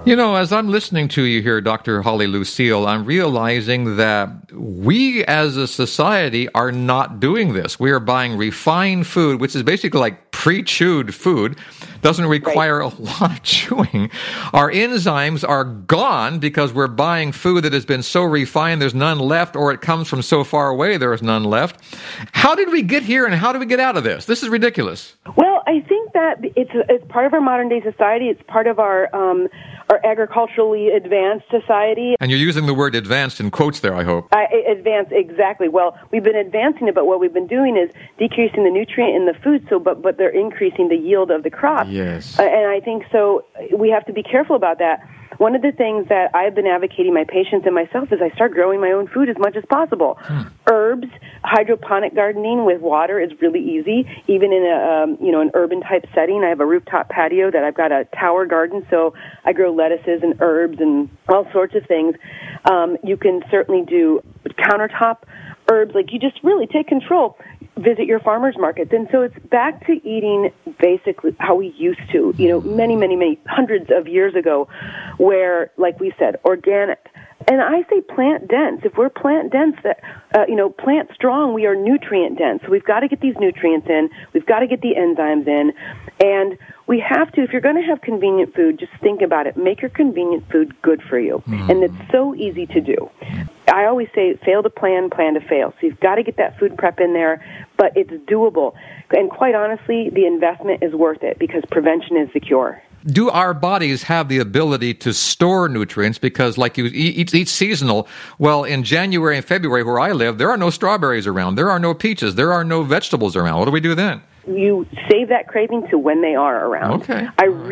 You know, as I'm listening to you here, Dr. Holly Lucille, I'm realizing that we as a society are not doing this. We are buying refined food, which is basically like pre-chewed food, doesn't require a lot of chewing. Our enzymes are gone because we're buying food that has been so refined there's none left, or it comes from so far away there is none left. How did we get here and how do we get out of this? This is ridiculous. Well, I think that it's part of our modern-day society. It's part of our agriculturally advanced society. And you're using the word advanced in quotes there, I hope. Advanced, exactly. Well, we've been advancing it, but what we've been doing is decreasing the nutrient in the food, but they're increasing the yield of the crop. Yes. And I think so we have to be careful about that. One of the things that I've been advocating my patients and myself is I start growing my own food as much as possible. Herbs, hydroponic gardening with water is really easy, even in an urban type setting. I have a rooftop patio that I've got a tower garden, so I grow lettuces and herbs and all sorts of things. You can certainly do countertop herbs, like you just really take control. Visit your farmers markets. And so it's back to eating basically how we used to, many hundreds of years ago, where, like we said, organic. And I say plant dense. If we're plant dense, plant strong, we are nutrient dense. So we've got to get these nutrients in. We've got to get the enzymes in. And we have to, if you're going to have convenient food, just think about it. Make your convenient food good for you. And it's so easy to do. I always say, fail to plan, plan to fail. So you've got to get that food prep in there, but it's doable. And quite honestly, the investment is worth it because prevention is the cure. Do our bodies have the ability to store nutrients? Because like you eat seasonal, well, in January and February where I live, there are no strawberries around. There are no peaches. There are no vegetables around. What do we do then? You save that craving to when they are around. Okay.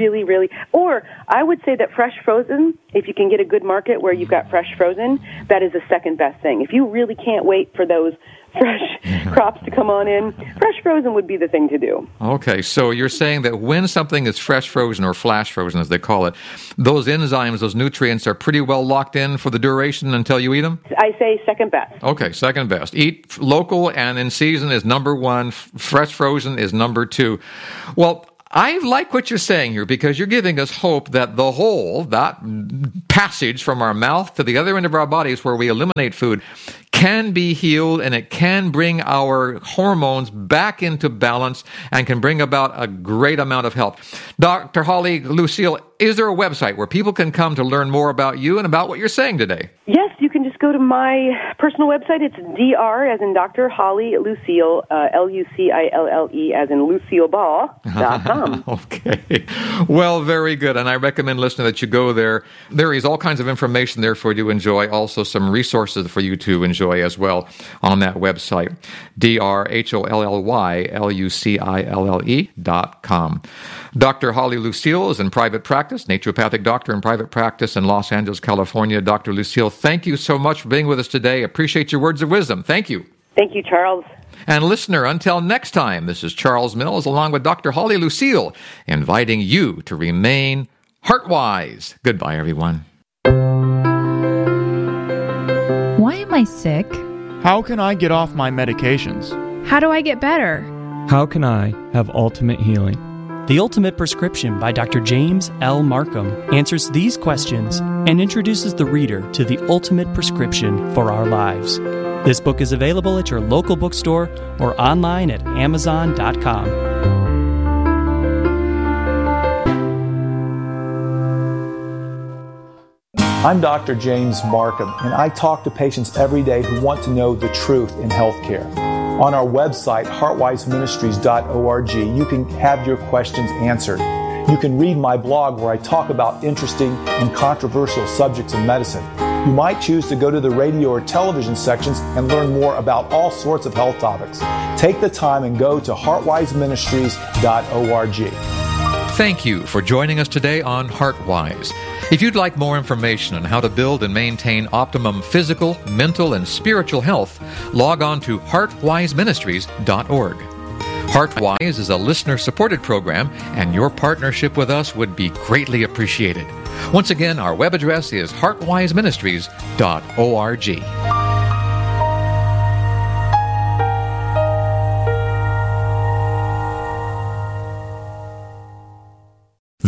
Or I would say that fresh frozen, if you can get a good market where you've got fresh frozen, that is the second best thing. If you really can't wait for those fresh crops to come on in, fresh frozen would be the thing to do. Okay, so you're saying that when something is fresh frozen or flash frozen, as they call it, those enzymes, those nutrients are pretty well locked in for the duration until you eat them? I say second best. Okay, second best. Eat local and in season is number one. Fresh frozen is number two. Well, I like what you're saying here because you're giving us hope that that passage from our mouth to the other end of our bodies where we eliminate food can be healed and it can bring our hormones back into balance and can bring about a great amount of health. Dr. Holly Lucille, is there a website where people can come to learn more about you and about what you're saying today? Yes, you can just go to my personal website. It's Dr. as in Dr. Holly Lucille, Lucille as in LucilleBall.com. Okay. Well, very good. And I recommend, listener, that you go there. There is all kinds of information there for you to enjoy, also some resources for you to enjoy as well on that website, DrHollylLucille.com. Dr. Holly Lucille is in private practice, naturopathic doctor in private practice in Los Angeles, California. Dr. Lucille, thank you so much for being with us today. Appreciate your words of wisdom. Thank you. Thank you, Charles. And listener, until next time, this is Charles Mills along with Dr. Holly Lucille, inviting you to remain heart-wise. Goodbye, everyone. Why am I sick? How can I get off my medications? How do I get better? How can I have ultimate healing? The Ultimate Prescription by Dr. James L. Markham answers these questions and introduces the reader to the ultimate prescription for our lives. This book is available at your local bookstore or online at Amazon.com. I'm Dr. James Markham, and I talk to patients every day who want to know the truth in healthcare. On our website, heartwiseministries.org, you can have your questions answered. You can read my blog where I talk about interesting and controversial subjects in medicine. You might choose to go to the radio or television sections and learn more about all sorts of health topics. Take the time and go to heartwiseministries.org. Thank you for joining us today on HeartWise. If you'd like more information on how to build and maintain optimum physical, mental, and spiritual health, log on to heartwiseministries.org. HeartWise is a listener-supported program, and your partnership with us would be greatly appreciated. Once again, our web address is heartwiseministries.org.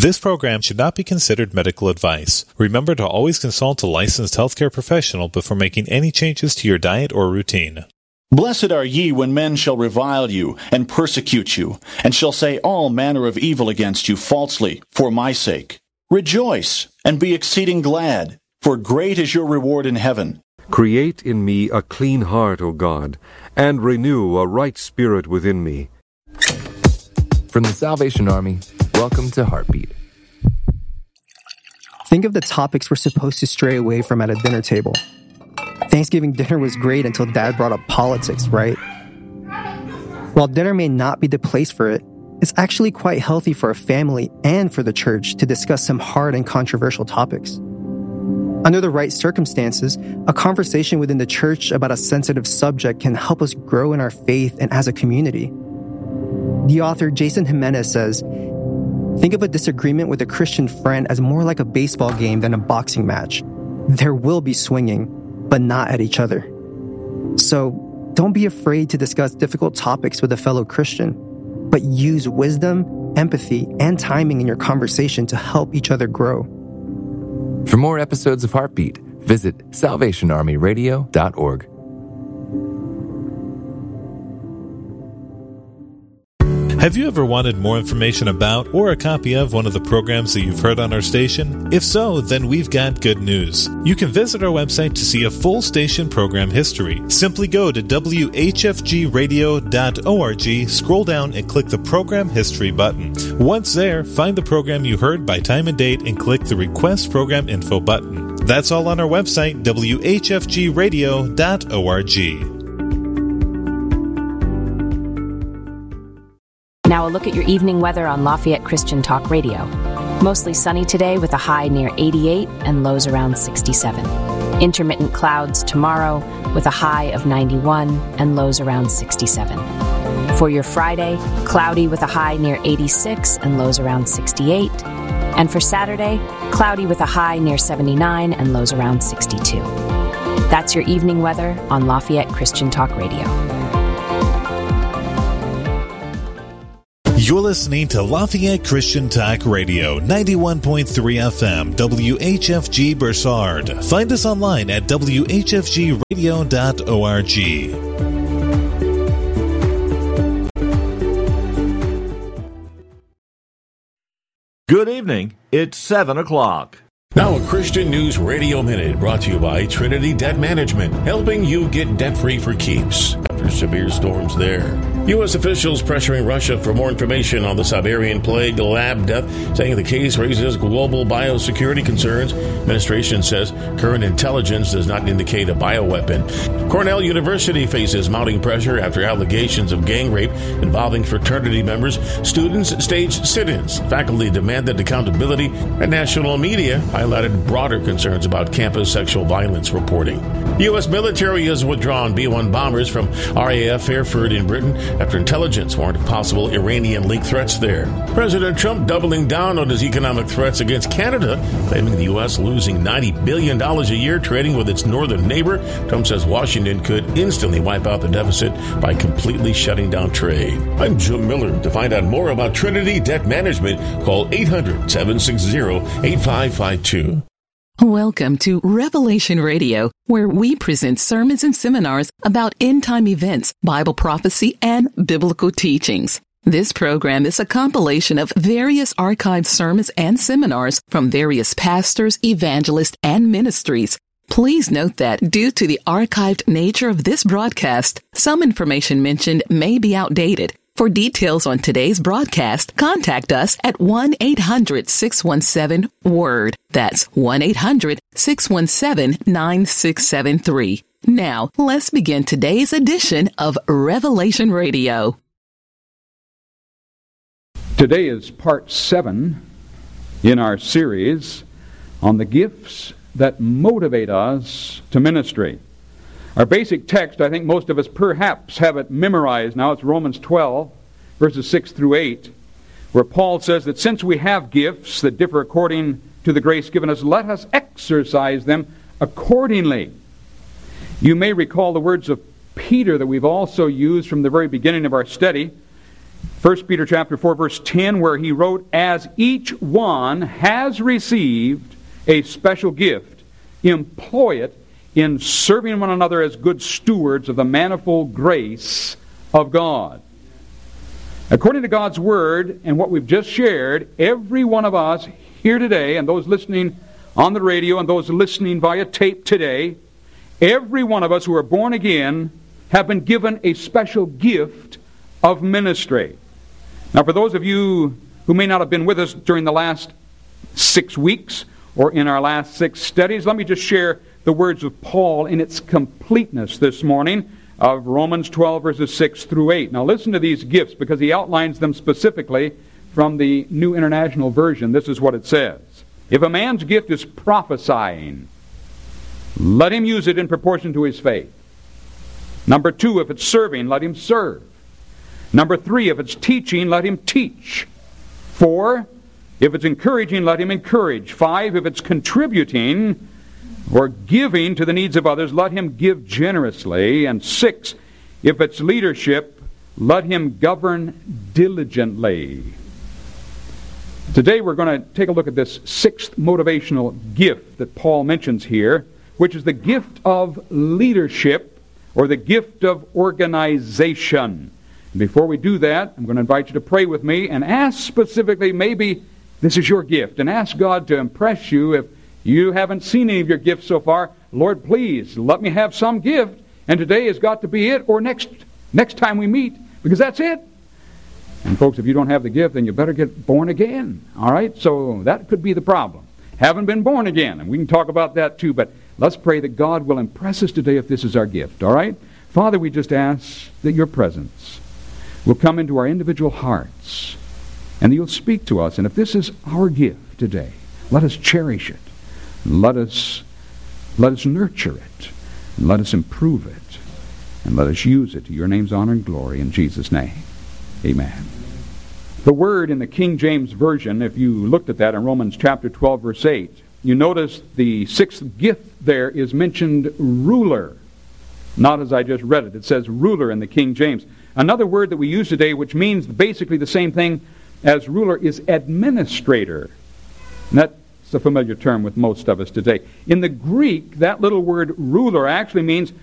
This program should not be considered medical advice. Remember to always consult a licensed healthcare professional before making any changes to your diet or routine. Blessed are ye when men shall revile you, and persecute you, and shall say all manner of evil against you falsely, for my sake. Rejoice, and be exceeding glad, for great is your reward in heaven. Create in me a clean heart, O God, and renew a right spirit within me. From the Salvation Army, welcome to Heartbeat. Think of the topics we're supposed to stray away from at a dinner table. Thanksgiving dinner was great until Dad brought up politics, right? While dinner may not be the place for it, it's actually quite healthy for a family and for the church to discuss some hard and controversial topics. Under the right circumstances, a conversation within the church about a sensitive subject can help us grow in our faith and as a community. The author Jason Jimenez says, think of a disagreement with a Christian friend as more like a baseball game than a boxing match. There will be swinging, but not at each other. So, don't be afraid to discuss difficult topics with a fellow Christian, but use wisdom, empathy, and timing in your conversation to help each other grow. For more episodes of Heartbeat, visit salvationarmyradio.org. Have you ever wanted more information about or a copy of one of the programs that you've heard on our station? If so, then we've got good news. You can visit our website to see a full station program history. Simply go to whfgradio.org, scroll down and click the Program History button. Once there, find the program you heard by time and date and click the Request Program Info button. That's all on our website, whfgradio.org. Now a look at your evening weather on Lafayette Christian Talk Radio. Mostly sunny today with a high near 88 and lows around 67. Intermittent clouds tomorrow with a high of 91 and lows around 67. For your Friday, cloudy with a high near 86 and lows around 68. And for Saturday, cloudy with a high near 79 and lows around 62. That's your evening weather on Lafayette Christian Talk Radio. You're listening to Lafayette Christian Talk Radio, 91.3 FM, WHFG Bursard. Find us online at whfgradio.org. Good evening. It's 7 o'clock. Now a Christian News Radio Minute brought to you by Trinity Debt Management, helping you get debt-free for keeps after severe storms there. U.S. officials pressuring Russia for more information on the Siberian plague lab death, saying the case raises global biosecurity concerns. Administration says current intelligence does not indicate a bioweapon. Cornell University faces mounting pressure after allegations of gang rape involving fraternity members. Students staged sit-ins. Faculty demanded accountability, and national media highlighted broader concerns about campus sexual violence reporting. U.S. military has withdrawn B-1 bombers from RAF Fairford in Britain after intelligence warned of possible Iranian-linked threats there. President Trump doubling down on his economic threats against Canada, claiming the U.S. losing $90 billion a year trading with its northern neighbor. Trump says Washington could instantly wipe out the deficit by completely shutting down trade. I'm Jim Miller. To find out more about Trinity Debt Management, call 800-760-8552. Welcome to Revelation Radio, where we present sermons and seminars about end-time events, Bible prophecy, and biblical teachings. This program is a compilation of various archived sermons and seminars from various pastors, evangelists, and ministries. Please note that due to the archived nature of this broadcast, some information mentioned may be outdated. For details on today's broadcast, contact us at 1-800-617-WORD. That's 1-800-617-9673. Now, let's begin today's edition of Revelation Radio. Today is part 7 in our series on the gifts that motivate us to ministry. Our basic text, I think most of us perhaps have it memorized now. It's Romans 12, verses 6 through 8, where Paul says that since we have gifts that differ according to the grace given us, let us exercise them accordingly. You may recall the words of Peter that we've also used from the very beginning of our study. 1 Peter chapter 4, verse 10, where he wrote, "As each one has received a special gift, employ it in serving one another as good stewards of the manifold grace of God." According to God's Word and what we've just shared, every one of us here today, and those listening on the radio and those listening via tape today, every one of us who are born again have been given a special gift of ministry. Now, for those of you who may not have been with us during the last 6 weeks or in our last 6 studies, let me just share the words of Paul in its completeness this morning of Romans 12, verses 6 through 8. Now listen to these gifts because he outlines them specifically from the New International Version. This is what it says. If a man's gift is prophesying, let him use it in proportion to his faith. Number 2, if it's serving, let him serve. Number 3, if it's teaching, let him teach. 4, if it's encouraging, let him encourage. 5, if it's contributing or giving to the needs of others, let him give generously. And 6, if it's leadership, let him govern diligently. Today we're going to take a look at this 6th motivational gift that Paul mentions here, which is the gift of leadership or the gift of organization. And before we do that, I'm going to invite you to pray with me and ask specifically, maybe this is your gift, and ask God to impress you. If you haven't seen any of your gifts so far, Lord, please let me have some gift, and today has got to be it, or next time we meet, because that's it. And folks, if you don't have the gift, then you better get born again. All right? So that could be the problem. Haven't been born again, and we can talk about that too, but let's pray that God will impress us today if this is our gift. All right? Father, we just ask that your presence will come into our individual hearts, and that you'll speak to us. And if this is our gift today, let us cherish it. Let us nurture it. And let us improve it. And let us use it to your name's honor and glory in Jesus' name. Amen. The word in the King James Version, if you looked at that in Romans chapter 12, verse 8, you notice the 6th gift there is mentioned ruler. Not as I just read it. It says ruler in the King James. Another word that we use today, which means basically the same thing as ruler, is administrator. And that's a familiar term with most of us today. In the Greek, that little word ruler actually means